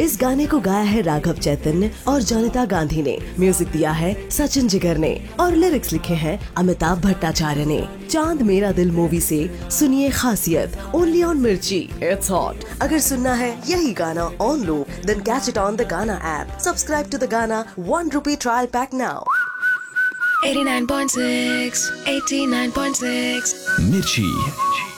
इस गाने को गाया है राघव चैतन्य और जॉनिता गांधी ने, म्यूजिक दिया है सचिन जिगर ने और लिरिक्स लिखे हैं अमिताभ भट्टाचार्य ने। चांद मेरा दिल मूवी से सुनिए खासियत, ओनली ऑन मिर्ची, इट्स हॉट। अगर सुनना है यही गाना on loop, then catch it on the गाना ऐप। सब्सक्राइब टू द गाना ₹1 ट्रायल पैक नाउ। 89.6 89.6 मिर्ची।